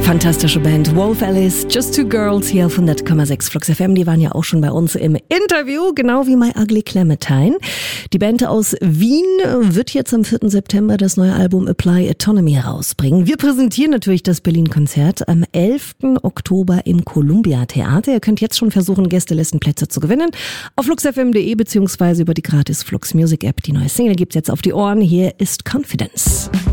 Fantastische Band. Wolf Alice, Just Two Girls hier auf 100,6 Flux FM. Die waren ja auch schon bei uns im Interview, genau wie My Ugly Clementine. Die Band aus Wien wird jetzt am 4. September das neue Album Apply Autonomy herausbringen. Wir präsentieren natürlich das Berlin-Konzert am 11. Oktober im Columbia Theater. Ihr könnt jetzt schon versuchen, Gästelistenplätze zu gewinnen. Auf fluxfm.de bzw. über die gratis Flux Music App. Die neue Single gibt's jetzt auf die Ohren. Hier ist Confidence.